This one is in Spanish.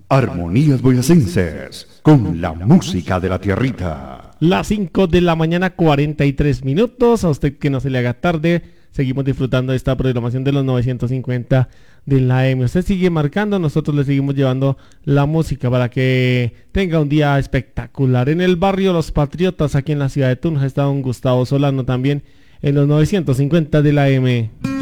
Armonías Boyacenses, con la música de la tierrita. Las 5 de la mañana, 43 minutos. A usted que no se le haga tarde, seguimos disfrutando de esta programación de los 950 de la AM. Usted sigue marcando, nosotros le seguimos llevando la música para que tenga un día espectacular. En el barrio Los Patriotas, aquí en la ciudad de Tunja, está don Gustavo Solano también en los 950 de la AM.